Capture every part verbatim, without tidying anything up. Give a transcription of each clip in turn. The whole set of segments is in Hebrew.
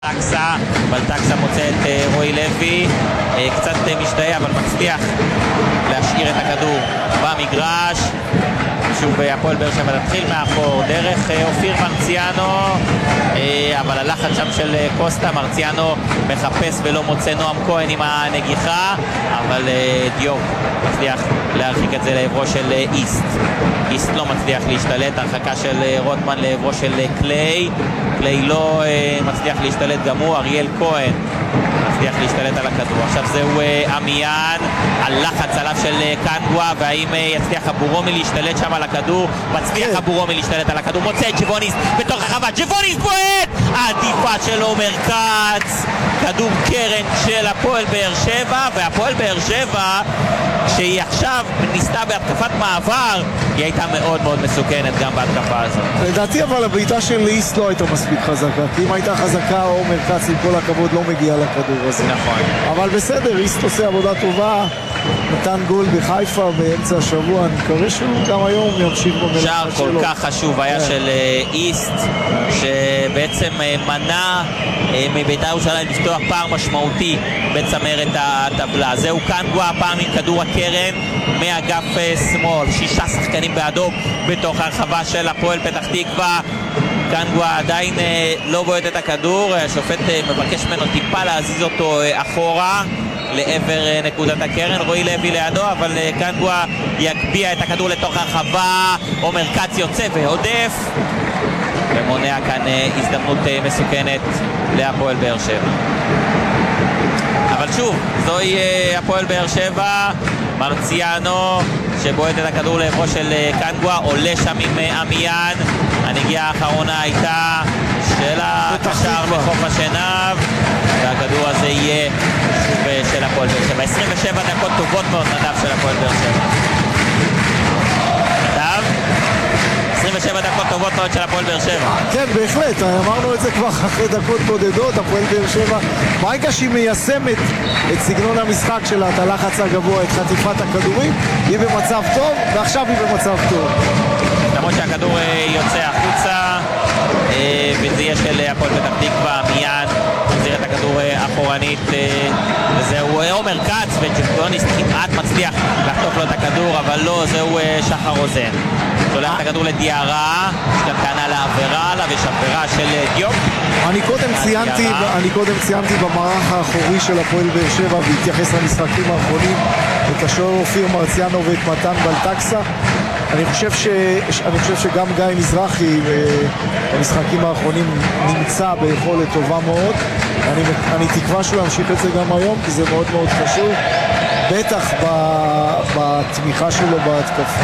בלטקסה, בלטקסה מוצא את רועי לוי, קצת משתהה אבל מצליח להשאיר את הכדור במגרש. שוב הפועל באר שבע תתחיל מאחור דרך אופיר מרציאנו, אבל הלחץ שם של קוסטה, מרציאנו מחפש ולא מוצא, נועם כהן עם הנגיחה, אבל דיוק מצליח להרחיק את זה לעברו של איסט. איסט לא מצליח להשתלט, הרחקה של רוטמן לעברו של קליי, קליי לא מצליח להשתלט גם הוא, אריאל כהן מצליח להשתלט על הכדור. עכשיו זהו עמיין, הלחץ עליו של קנגווה, והאם יצליח אבורומי להשתלט שם על הכדור? מצליח אבורומי להשתלט על הכדור, מוצא את ג'בוניס בתוך הרחבה, ג'בוניס בועט! העדיפה של עומר כץ, כדור קרן של הפועל באר שבע, והפועל באר שבע שהיא עכשיו ניסתה בהתקפת מעבר, היא הייתה מאוד מאוד מסוכנת גם בהתקפה הזאת. לדעתי אבל הבעיטה של איסט לא הייתה מספיק חזקה, כי אם הייתה חזקה עומר כץ עם כל הכבוד לא מגיע לכדור הזה. נכון. אבל בסדר, איסט עושה עבודה טובה, נתן גול בחיפה באמצע השבוע, אני מקווה שהוא גם היום ימשיך במלאכה שלו. שער כל כך חשוב היה של איסט, שבעצם מנע מבית"ר ירושלים לפתוח פער משמעותי בצמרת הטבלה. זהו קנגווה הפעם עם כדור הקרן מאגף שמאל, שישה שחקנים באדום בתוך הרחבה של הפועל פתח תקווה. קנגווה עדיין לא בועט את הכדור, השופט מבקש ממנו טיפה להזיז אותו אחורה לעבר נקודת הקרן, רועי לוי לידו, אבל קנגווה יגביע את הכדור לתוך הרחבה, עומר כץ יוצא ועודף ומונע כאן הזדמנות מסוכנת להפועל באר שבע. אבל שוב, זוהי הפועל באר שבע, מרציאנו שבועט את הכדור לעברו של קנגווה, עולה שם עם עמיין, הנגיעה האחרונה הייתה של הקשר מחוף השנב, והכדור הזה יהיה שוב של הפועל באר שבע. עשרים ושבע דקות טובות מאוד נדב של הפועל באר שבע. נדב? עשרים ושבע דקות טובות מאוד של הפועל באר שבע. כן, בהחלט, אמרנו את זה כבר אחרי דקות בודדות. הפועל באר שבע, ברגע שהיא מיישמת את סגנון המשחק שלה, את הלחץ הגבוה, את חטיפת הכדורים, היא במצב טוב, ועכשיו היא במצב טוב. למרות שהכדור יוצא החוצה, וזה יהיה של הפועל פתח תקווה, מיד מחזיר את הכדור אחורנית, וזהו עומר כץ, וג'בוניס כמעט מצליח לחטוף לו את הכדור, אבל לא, זהו שחר רוזן. שולח את הכדור לדיארה, יש כאן טענה לעבירה, עליו יש עבירה של דיוק. אני קודם ציינתי, אני קודם ציינתי במערך האחורי של הפועל באר שבע, והתייחס למשחקים האחרונים, את השוער אופיר מרציאנו ואת מתן בלטקסה. אני חושב, ש... אני חושב שגם גיא מזרחי במשחקים האחרונים נמצא ביכולת טובה מאוד. אני, אני תקווה שהוא ימשיך את זה גם היום, כי זה מאוד מאוד חשוב, בטח ב... בתמיכה שלו בהתקפה.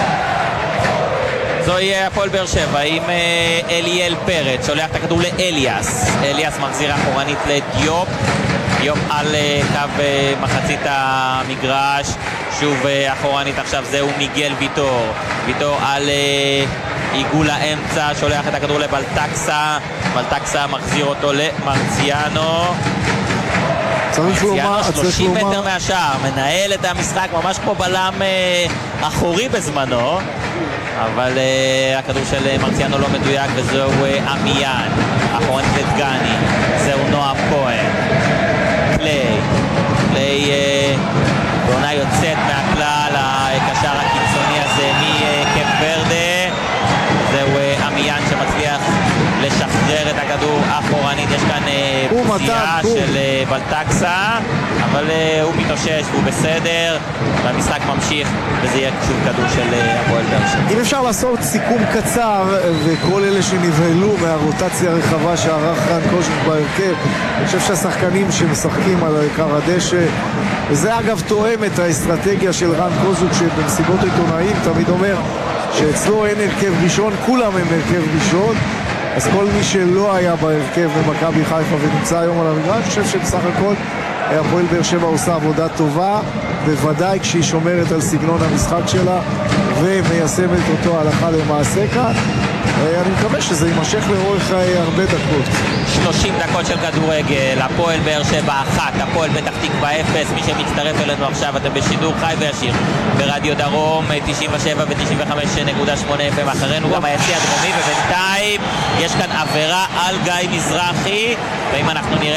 זוהי הפועל באר שבע עם אליאל פרץ, שולח את הכדור לאליאס, אליאס מחזיר אחורנית לדיופ, דיופ על קו מחצית המגרש, שוב אחורנית עכשיו זהו מיגל ויטור, ויטור על עיגול האמצע, שולח את הכדור לבלטקסה, בלטקסה מחזיר אותו למרציאנו, מרציאנו שלושים מטר מהשער, מנהל את המשחק ממש כמו בלם אחורי בזמנו, אבל uh, הכדור של מרציאנו לא מדויק, וזהו uh, עמיין, אחורנית לדגני, זהו נועם כהן, קליי, קליי uh, בעונה יוצאת מהכלל, הקשר הקיצוני הזה מקפ ורדה, זהו uh, עמיין שמצליח לשחרר את הכדור אחורנית, יש כאן פציעה של uh, בלטקסה, אבל uh, הוא מתאושש והוא בסדר, והמשחק ממשיך, וזה יהיה שוב כדור של הפועל באר שבע. אם אפשר לעשות סיכום קצר, וכל אלה שנבהלו מהרוטציה הרחבה שערך רן קוז'וק בהרכב, אני חושב שהשחקנים שמשחקים על עיקר הדשא, וזה אגב תואם את האסטרטגיה של רן קוז'וק, שבמסיבות עיתונאים תמיד אומר שאצלו אין הרכב ראשון, כולם הם הרכב ראשון, אז כל מי שלא היה בהרכב במכבי חיפה ונמצא היום על המגרש, אני חושב שבסך הכל הפועל באר שבע עושה עבודה טובה, בוודאי כשהיא שומרת על סגנון המשחק שלה ומיישמת אותו הלכה למעשה כאן. אני מקווה שזה יימשך לאורך הרבה דקות. שלושים דקות של כדורגל, הפועל באר שבע אחת, הפועל פתח תקווה אפס. מי שמצטרף אלינו עכשיו, אתם בשידור חי וישיר ברדיו דרום תשעים ושבע ו-תשעים וחמש נקודה שמונה אף אם. אחרינו גם היציע הדרומי, ובינתיים יש כאן עבירה על גיא מזרחי, ואם אנחנו נראה